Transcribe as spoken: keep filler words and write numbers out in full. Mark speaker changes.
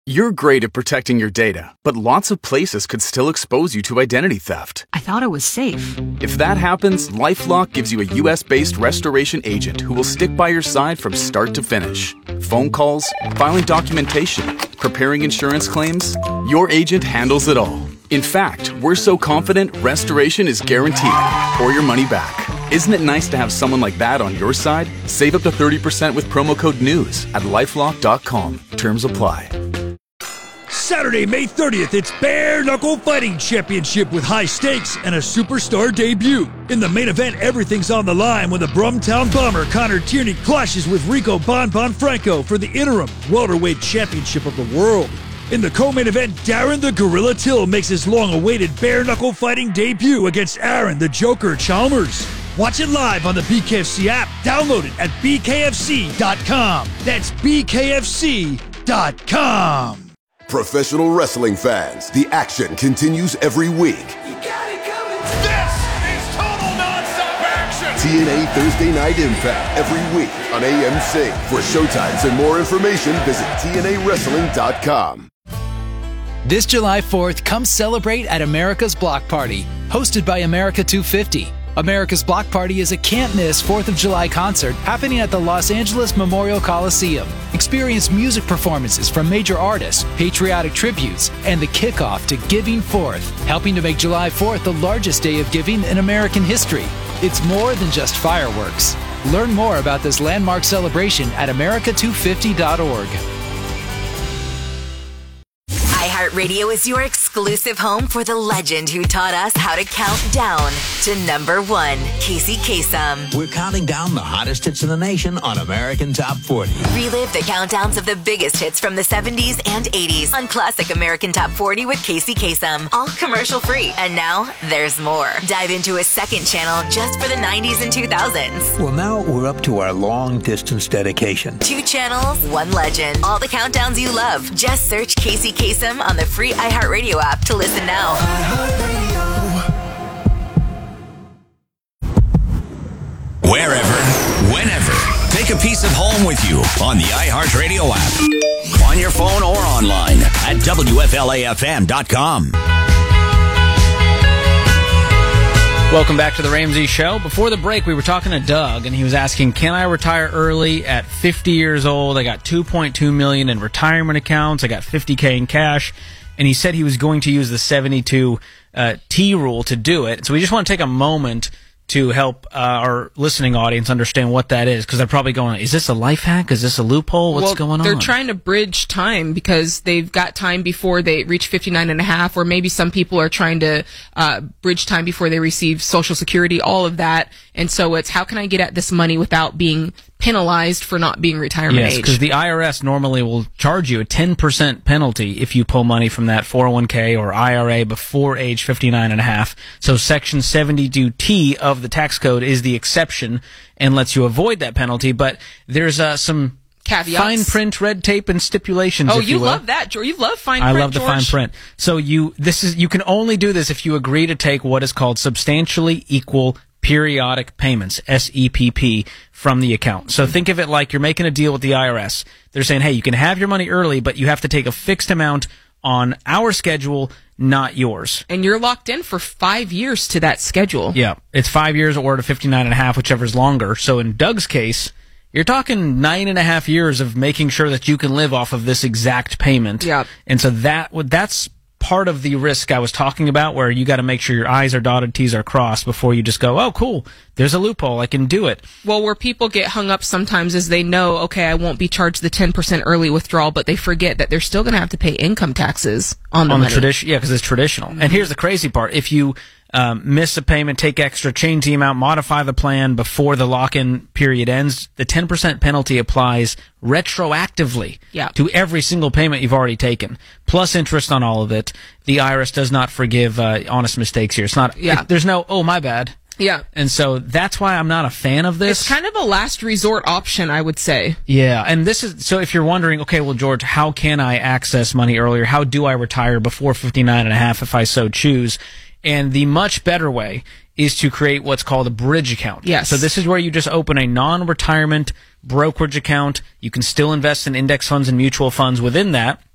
Speaker 1: You're great at protecting your data, but lots of places could still expose you to identity theft.
Speaker 2: I thought it was safe.
Speaker 1: If that happens, LifeLock gives you a U S-based restoration agent who will stick by your side from start to finish. Phone calls, filing documentation, preparing insurance claims, your agent handles it all. In fact, we're so confident restoration is guaranteed or your money back. Isn't it nice to have someone like that on your side? Save up to thirty percent with promo code NEWS at lifelock dot com. Terms apply.
Speaker 3: Saturday, May thirtieth, it's Bare Knuckle Fighting Championship with high stakes and a superstar debut. In the main event, everything's on the line when the Brumtown Bomber Connor Tierney clashes with Rico Bon Bon Franco for the interim welterweight championship of the world. In the co-main event, Darren the Gorilla Till makes his long-awaited Bare Knuckle Fighting debut against Aaron the Joker Chalmers. Watch it live on the B K F C app. Download it at b k f c dot com. That's b k f c dot com.
Speaker 4: Professional wrestling fans, the action continues every week.
Speaker 5: You got it coming. This is total nonstop action.
Speaker 4: T N A Thursday Night Impact every week on A M C. For showtimes and more information, visit t n a wrestling dot com.
Speaker 6: This July fourth, come celebrate at America's Block Party, hosted by America two fifty. America's Block Party is a can't-miss fourth of July concert happening at the Los Angeles Memorial Coliseum. Experience music performances from major artists, patriotic tributes, and the kickoff to Giving Fourth, helping to make July fourth the largest day of giving in American history. It's more than just fireworks. Learn more about this landmark celebration at america two fifty dot org.
Speaker 7: iHeartRadio is your exclusive home for the legend who taught us how to count down to number one, Casey Kasem.
Speaker 8: We're counting down the hottest hits in the nation on American Top forty.
Speaker 7: Relive the countdowns of the biggest hits from the seventies and eighties on Classic American Top forty with Casey Kasem. All commercial free. And now there's more. Dive into a second channel just for the nineties and two thousands.
Speaker 8: Well, now we're up to our long distance dedication.
Speaker 7: Two channels, one legend. All the countdowns you love. Just search Casey Kasem on the free iHeartRadio app to listen now.
Speaker 9: Wherever, whenever, take a piece of home with you on the iHeartRadio app, on your phone or online at W F L A F M dot com.
Speaker 10: Welcome back to the Ramsey Show. Before the break, we were talking to Doug, and he was asking, can I retire early at fifty years old? I got two point two million dollars in retirement accounts. I got fifty thousand dollars in cash. And he said he was going to use the seventy-two T rule to do it. So we just want to take a moment to help uh, our listening audience understand what that is, because they're probably going, is this a life hack? Is this a loophole? What's
Speaker 11: well,
Speaker 10: going on?
Speaker 11: They're trying to bridge time because they've got time before they reach fifty-nine and a half, or maybe some people are trying to uh, bridge time before they receive Social Security, all of that. And so it's, how can I get at this money without being penalized for not being retirement
Speaker 10: yes,
Speaker 11: age?
Speaker 10: Yes, because the I R S normally will charge you a ten percent penalty if you pull money from that four oh one k or I R A before age fifty-nine and a half. So Section seventy-two T of the tax code is the exception and lets you avoid that penalty. But there's uh, some
Speaker 11: caveats,
Speaker 10: fine print, red tape, and stipulations.
Speaker 11: Oh,
Speaker 10: if
Speaker 11: you,
Speaker 10: you
Speaker 11: love that, George. You love fine
Speaker 10: I
Speaker 11: print.
Speaker 10: I love the
Speaker 11: George.
Speaker 10: fine print. So you, this is you can only do this if you agree to take what is called substantially equal periodic payments, S E P P, from the account. So think of it like you're making a deal with the I R S. They're saying, hey, you can have your money early, but you have to take a fixed amount on our schedule, not yours.
Speaker 11: And you're locked in for five years to that schedule.
Speaker 10: Yeah, it's five years or to fifty-nine and a half, whichever's longer. So in Doug's case, you're talking nine and a half years of making sure that you can live off of this exact payment.
Speaker 11: Yeah.
Speaker 10: And so that that's part of the risk I was talking about, where you got to make sure your I's are dotted, T's are crossed before you just go, oh, cool, there's a loophole, I can do it.
Speaker 11: Well, where people get hung up sometimes is they know, okay, I won't be charged the ten percent early withdrawal, but they forget that they're still going to have to pay income taxes on the
Speaker 10: on
Speaker 11: money.
Speaker 10: the tradition, yeah, because it's traditional. Mm-hmm. And here's the crazy part: if you um, miss a payment, take extra, change the amount, modify the plan before the lock-in period ends, the ten percent penalty applies retroactively
Speaker 11: yeah.
Speaker 10: to every single payment you've already taken, plus interest on all of it. The I R S does not forgive uh, honest mistakes here. It's not.
Speaker 11: Yeah.
Speaker 10: It, there's no, oh, my bad.
Speaker 11: Yeah.
Speaker 10: And so that's why I'm not a fan of this.
Speaker 11: It's kind of a last resort option, I would say.
Speaker 10: Yeah. And this is, so if you're wondering, okay, well, George, how can I access money earlier? How do I retire before fifty-nine and a half if I so choose? And the much better way is to create what's called a bridge account.
Speaker 11: Yes.
Speaker 10: So this is where you just open a non-retirement brokerage account. You can still invest in index funds and mutual funds within that.